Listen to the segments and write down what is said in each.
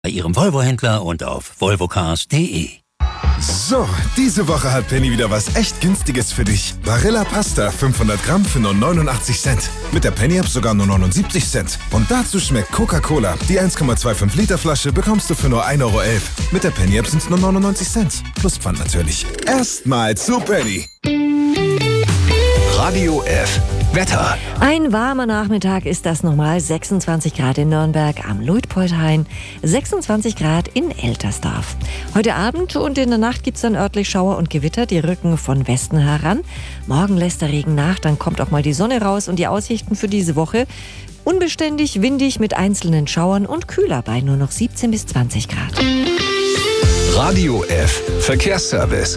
bei Ihrem Volvo-Händler und auf volvocars.de. So, diese Woche hat Penny wieder was echt Günstiges für dich. Barilla Pasta 500 Gramm für nur 89 Cent. Mit der Penny-App sogar nur 79 Cent. Und dazu schmeckt Coca-Cola. Die 1,25 Liter Flasche bekommst du für nur 1,11 Euro. Mit der Penny-App sind es nur 99 Cent. Plus Pfand natürlich. Erstmal zu Penny. Radio F. Wetter. Ein warmer Nachmittag ist das nochmal. 26 Grad in Nürnberg am Luitpoldhain, 26 Grad in Eltersdorf. Heute Abend und in der Nacht gibt es dann örtlich Schauer und Gewitter, die rücken von Westen heran. Morgen lässt der Regen nach, dann kommt auch mal die Sonne raus und die Aussichten für diese Woche: unbeständig, windig mit einzelnen Schauern und kühler bei nur noch 17 bis 20 Grad. Radio F. Verkehrsservice.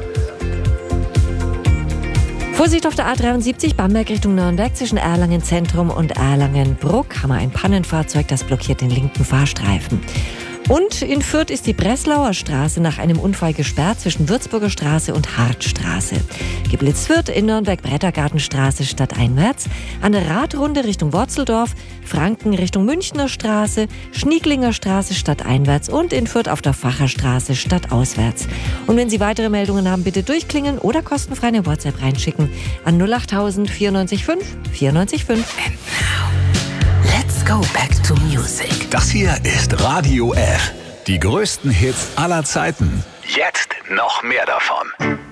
Vorsicht auf der A73 Bamberg Richtung Nürnberg zwischen Erlangen Zentrum und Erlangen-Bruck haben wir ein Pannenfahrzeug, das blockiert den linken Fahrstreifen. Und in Fürth ist die Breslauer Straße nach einem Unfall gesperrt zwischen Würzburger Straße und Hartstraße. Geblitzt wird in Nürnberg Brettergartenstraße stadteinwärts, an der Radrunde Richtung Worzeldorf, Franken Richtung Münchner Straße, Schnieglinger Straße stadteinwärts und in Fürth auf der Facher Straße stadtauswärts. Und wenn Sie weitere Meldungen haben, bitte durchklingen oder kostenfrei eine WhatsApp reinschicken an 08000 94 5 94 5. And now, let's go back to music. Das hier ist Radio F. Die größten Hits aller Zeiten. Jetzt noch mehr davon.